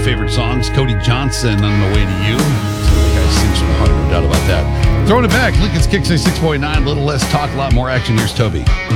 favorite songs. Cody Johnson, On the Way to You. The guy sings from the heart, no doubt about that. Throwing it back. Lincoln's Kicks 6.9. A little less talk, a lot more action. Here's Toby.